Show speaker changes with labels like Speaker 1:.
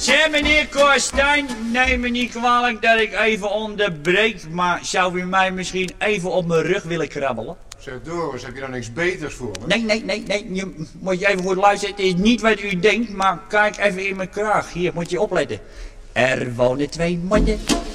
Speaker 1: Zeg, meneer Korstijn, neem me niet kwalijk dat ik even onderbreek, maar zou u mij misschien even op mijn rug willen krabbelen?
Speaker 2: Zeg Doris, heb je nou niks beters voor me?
Speaker 1: Nee, je moet je even goed luisteren. Het is niet wat u denkt, maar kijk even in mijn kraag. Hier, moet je opletten. Er wonen twee mannen